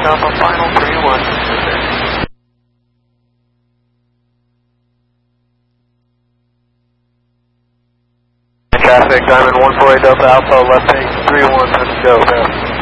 Alpha, final 3-1. Traffic, Diamond 148 Delta Alpha, left 8, 3-1, let's go.